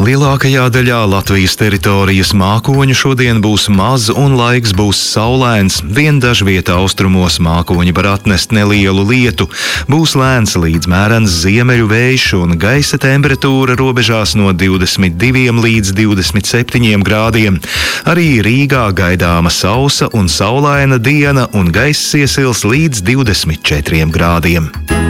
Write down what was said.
Lielākajā daļā Latvijas teritorijas mākoņu šodien būs maz un laiks būs saulains. Vien dažvietā austrumos mākoņi var atnest nelielu lietu. Būs lēns līdz mērens ziemeļu vējš un gaisa temperatūra robežās no 22 līdz 27 grādiem. Arī Rīgā gaidāma sausa un saulaina diena un gaiss iesils līdz 24 grādiem.